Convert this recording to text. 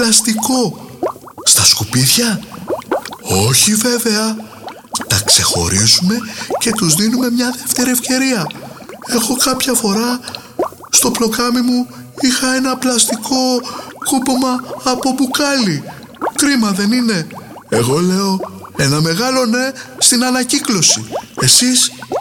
πλαστικό. Στα σκουπίδια? Όχι βέβαια. Τα ξεχωρίζουμε και τους δίνουμε μια δεύτερη ευκαιρία. Εγώ κάποια φορά στο πλοκάμι μου είχα ένα πλαστικό κούπομα από μπουκάλι. Κρίμα δεν είναι? Εγώ λέω ένα μεγάλο ναι στην ανακύκλωση. Εσείς?